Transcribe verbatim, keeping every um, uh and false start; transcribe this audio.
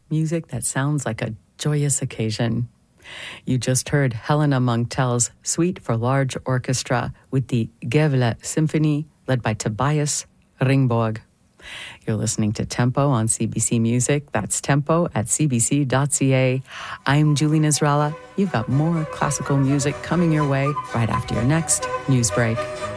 music that sounds like a joyous occasion. You just heard Helena Munktel's Suite for Large Orchestra with the Gävle Symphony, led by Tobias Ringborg. You're listening to Tempo on C B C Music. That's tempo at c b c dot c a. I'm Julie Nasrallah. You've got more classical music coming your way right after your next news break.